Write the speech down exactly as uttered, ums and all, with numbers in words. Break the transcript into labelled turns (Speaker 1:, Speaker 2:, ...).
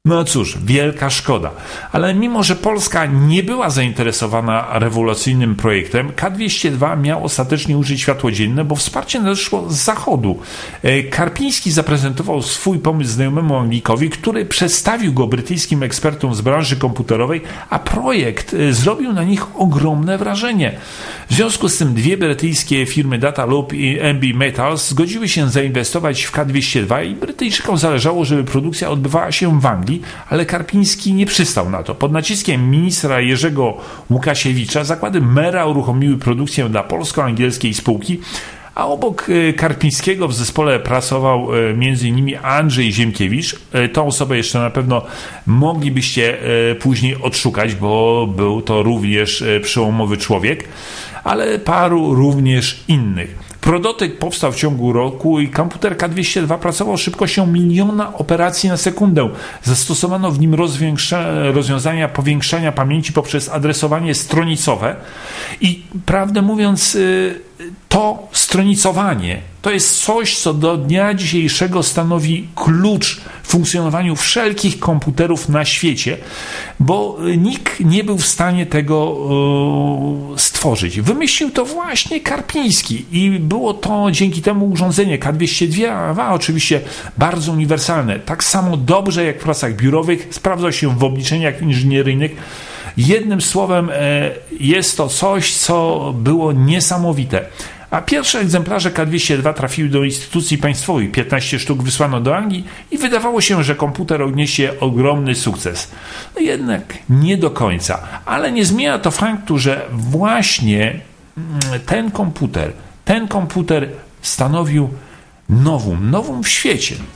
Speaker 1: No cóż, wielka szkoda. Ale mimo, że Polska nie była zainteresowana rewolucyjnym projektem, K dwieście dwa miał ostatecznie ujrzeć światło dzienne, bo wsparcie nadeszło z zachodu. Karpiński zaprezentował swój pomysł znajomemu Anglikowi, który przedstawił go brytyjskim ekspertom z branży komputerowej, a projekt zrobił na nich ogromne wrażenie. W związku z tym dwie brytyjskie firmy Dataloop i M B Metals zgodziły się zainwestować w K dwieście dwa i Brytyjczykom zależało, żeby produkcja odbywała się w Anglii, ale Karpiński nie przystał na to. Pod naciskiem ministra Jerzego Łukasiewicza zakłady Mera uruchomiły produkcję dla polsko-angielskiej spółki, a obok Karpińskiego w zespole pracował między innymi Andrzej Ziemkiewicz. Tą osobę jeszcze na pewno moglibyście później odszukać, bo był to również przełomowy człowiek, ale paru również innych. Prototyp powstał w ciągu roku i komputer K dwieście dwa pracował szybkością miliona operacji na sekundę. Zastosowano w nim rozwiązania powiększania pamięci poprzez adresowanie stronicowe i prawdę mówiąc to stronicowanie to jest coś, co do dnia dzisiejszego stanowi klucz w funkcjonowaniu wszelkich komputerów na świecie, bo nikt nie był w stanie tego stworzyć. Wymyślił to właśnie Karpiński i było to dzięki temu urządzenie K dwieście dwa oczywiście bardzo uniwersalne. Tak samo dobrze jak w pracach biurowych sprawdza się w obliczeniach inżynieryjnych. Jednym słowem jest to coś, co było niesamowite. A pierwsze egzemplarze K dwieście dwa trafiły do instytucji państwowej. piętnaście sztuk wysłano do Anglii i wydawało się, że komputer odniesie ogromny sukces. No jednak nie do końca. Ale nie zmienia to faktu, że właśnie ten komputer, ten komputer stanowił nowum, nowum w świecie.